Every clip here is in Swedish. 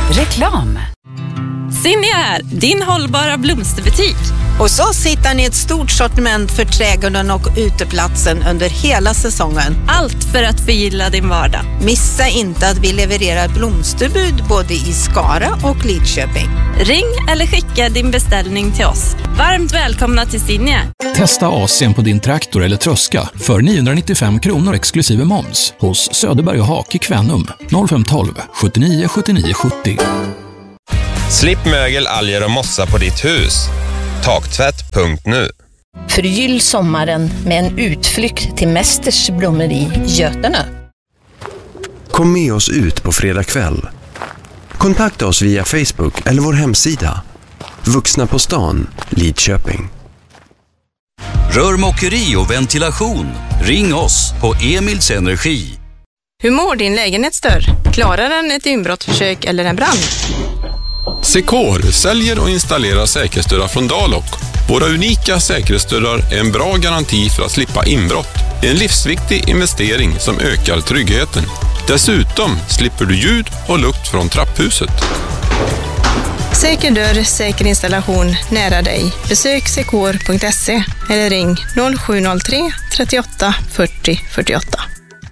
Reklam. Zinnia här, din hållbara blomsterbutik. Hos oss hittar ni ett stort sortiment för trädgården och uteplatsen under hela säsongen. Allt för att förgylla din vardag. Missa inte att vi levererar blomsterbud både i Skara och Lidköping. Ring eller skicka din beställning till oss. Varmt välkomna till Zinnia. Testa Asien på din traktor eller tröska för 995 kronor exklusive moms hos Söderberg och Hak i Kvänum 0512 79 79 70. Slipp mögel, alger och mossa på ditt hus. Taktvätt.nu. Förgyll sommaren med en utflykt till Mästers blommeri Götene. Kom med oss ut på fredag kväll. Kontakta oss via Facebook eller vår hemsida. Vuxna på stan, Lidköping. Rörmokeri och ventilation. Ring oss på Emils Energi. Hur mår din lägenhetsdörr? Klarar den ett inbrottsförsök eller en brand? Secor säljer och installerar säkerhetsdörrar från Dalok. Våra unika säkerhetsdörrar är en bra garanti för att slippa inbrott. En livsviktig investering som ökar tryggheten. Dessutom slipper du ljud och lukt från trapphuset. Säker dörr, säker installation nära dig. Besök secor.se eller ring 0703 38 40 48.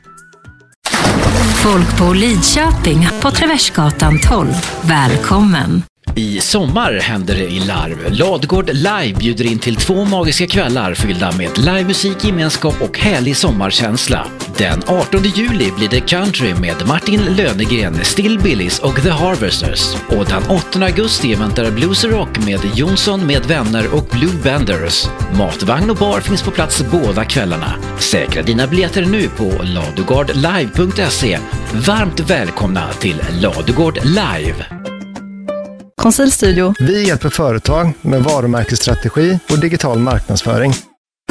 Folk på Lidköping på Traversgatan 12. Välkommen! I sommar händer det i Larv. Ladugård Live bjuder in till 2 magiska kvällar fyllda med livemusik, gemenskap och härlig sommarkänsla. Den 18 juli blir det country med Martin Lönegren, Still Billys och The Harvesters. Och den 8 augusti väntar blues och rock med Jonsson med vänner och Blue Benders. Matvagn och bar finns på plats båda kvällarna. Säkra dina biljetter nu på ladugårdlive.se. Varmt välkomna till Ladugård Live. Konsilstudio. Vi hjälper företag med varumärkesstrategi och digital marknadsföring.